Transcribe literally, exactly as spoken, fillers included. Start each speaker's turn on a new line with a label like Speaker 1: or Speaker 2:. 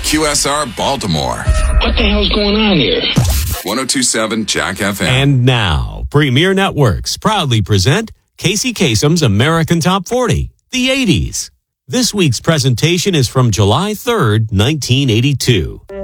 Speaker 1: Q S R Baltimore.
Speaker 2: What the hell's going on here?
Speaker 1: ten twenty-seven Jack F M.
Speaker 3: And now, Premier Networks proudly present Casey Kasem's American Top forty, the eighties. This week's presentation is from July third, nineteen eighty-two.